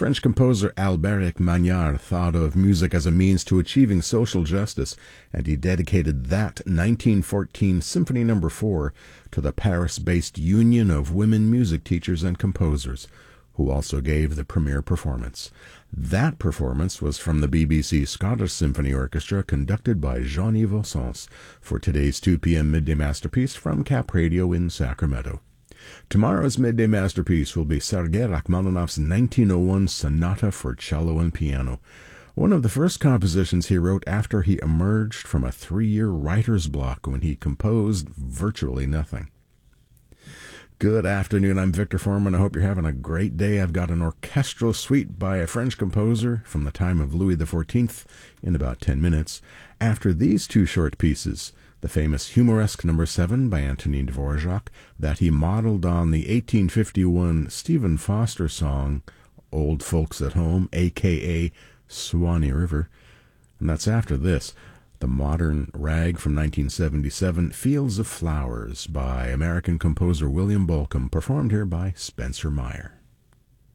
French composer Albéric Magnard thought of music as a means to achieving social justice, and he dedicated that 1914 Symphony No. 4 to the Paris-based Union of Women Music Teachers and Composers, who also gave the premiere performance. That performance was from the BBC Scottish Symphony Orchestra, conducted by Jean-Yves Sens, for today's 2 p.m. Midday Masterpiece from Cap Radio in Sacramento. Tomorrow's Midday Masterpiece will be Sergei Rachmaninoff's 1901 Sonata for Cello and Piano, one of the first compositions he wrote after he emerged from a 3-year writer's block when he composed virtually nothing. Good afternoon, I'm Victor Foreman. I hope you're having a great day. I've got an orchestral suite by a French composer from the time of Louis XIV in about 10 minutes. After these 2 short pieces, the famous Humoresque No. 7 by Antonin Dvorak, that he modeled on the 1851 Stephen Foster song, Old Folks at Home, a.k.a. Swanee River. And that's after this, the modern rag from 1977, Fields of Flowers by American composer William Bolcom, performed here by Spencer Meyer.